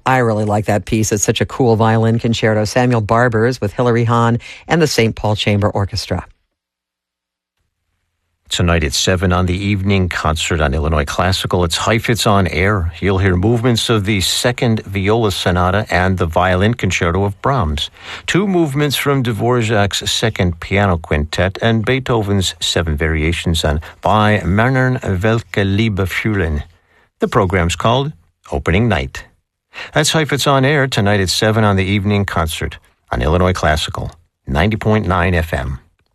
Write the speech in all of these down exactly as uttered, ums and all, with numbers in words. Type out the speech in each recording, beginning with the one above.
I really like that piece. It's such a cool violin concerto. Samuel Barbers with Hilary Hahn and the Saint Paul Chamber Orchestra. Tonight at seven on the evening concert on Illinois Classical. It's Heifetz on Air. You'll hear movements of the Second Viola Sonata and the Violin Concerto of Brahms. Two movements from Dvorak's Second Piano Quintet and Beethoven's Seven Variations on Bei Männern welche Liebe fühlen. The program's called Opening Night. That's Heifetz on Air tonight at seven on the evening concert on Illinois Classical, ninety point nine F M.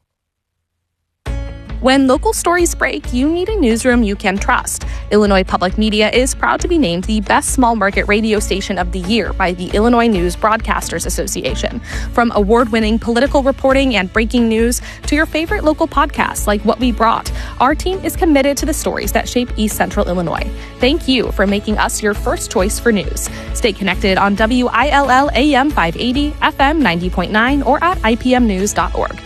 When local stories break, you need a newsroom you can trust. Illinois Public Media is proud to be named the best small market radio station of the year by the Illinois News Broadcasters Association. From award-winning political reporting and breaking news to your favorite local podcasts like What We Brought, our team is committed to the stories that shape East Central Illinois. Thank you for making us your first choice for news. Stay connected on W I L L A M five eighty, F M ninety point nine, or at I P M news dot org.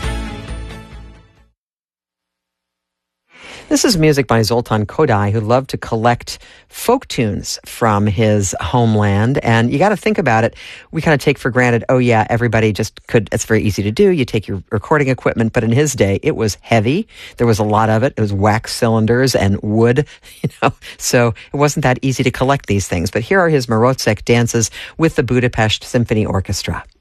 This is music by Zoltan Kodály, who loved to collect folk tunes from his homeland. And you got to think about it. We kind of take for granted, oh, yeah, everybody just could. It's very easy to do. You take your recording equipment. But in his day, it was heavy. There was a lot of it. It was wax cylinders and wood, you know. So it wasn't that easy to collect these things. But here are his Marozek dances with the Budapest Symphony Orchestra.